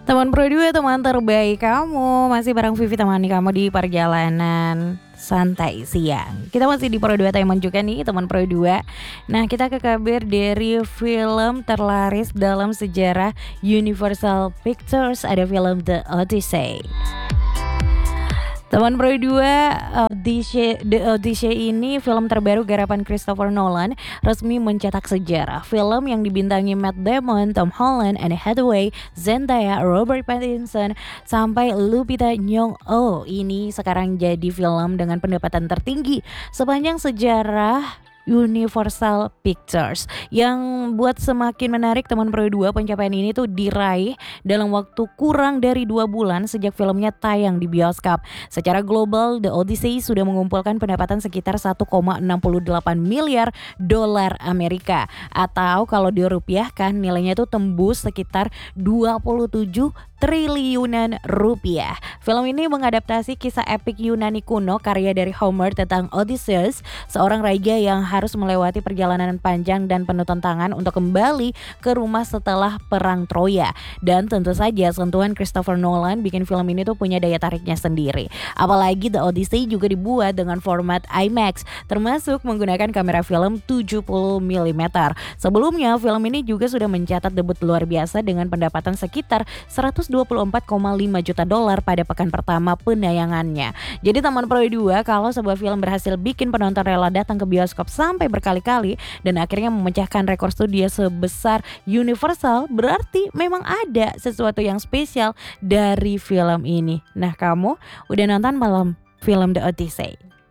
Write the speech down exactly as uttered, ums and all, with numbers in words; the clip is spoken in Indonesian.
Teman Pro dua, teman terbaik kamu. Masih bareng Vivi temani kamu di perjalanan santai siang. Kita masih di Pro dua Taiman juga nih teman Pro dua. Nah, kita ke kabar dari film terlaris dalam sejarah Universal Pictures. Ada film The Odyssey. Teman Pro dua, Odyssey, The Odyssey ini film terbaru garapan Christopher Nolan, resmi mencetak sejarah. Film yang dibintangi Matt Damon, Tom Holland, Anne Hathaway, Zendaya, Robert Pattinson, sampai Lupita Nyong'o. Ini sekarang jadi film dengan pendapatan tertinggi sepanjang sejarah Universal Pictures. Yang buat semakin menarik teman Pro dua, pencapaian ini tuh diraih dalam waktu kurang dari dua bulan sejak filmnya tayang di bioskop. Secara global, The Odyssey sudah mengumpulkan pendapatan sekitar satu koma enam delapan miliar dolar Amerika, atau kalau dirupiahkan nilainya tuh tembus sekitar dua puluh tujuh triliunan rupiah. Film ini mengadaptasi kisah epik Yunani kuno karya dari Homer tentang Odysseus, seorang raja yang harus melewati perjalanan panjang dan penuh tantangan untuk kembali ke rumah setelah perang Troya. Dan tentu saja sentuhan Christopher Nolan bikin film ini tuh punya daya tariknya sendiri. Apalagi The Odyssey juga dibuat dengan format IMAX, termasuk menggunakan kamera film tujuh puluh milimeter. Sebelumnya film ini juga sudah mencatat debut luar biasa dengan pendapatan sekitar seratus dua puluh empat koma lima juta dolar pada pekan pertama penayangannya. Jadi teman Pro dua, kalau sebuah film berhasil bikin penonton rela datang ke bioskop sampai berkali-kali dan akhirnya memecahkan rekor studio sebesar Universal, berarti memang ada sesuatu yang spesial dari film ini. Nah, kamu udah nonton belum film The Odyssey?